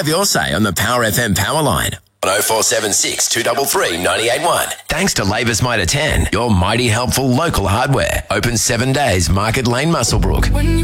Have your say on the Power FM power line. 0476 233 981. Thanks to Labour's Mitre 10, your mighty helpful local hardware. Open 7 days, Market Lane, Muswellbrook.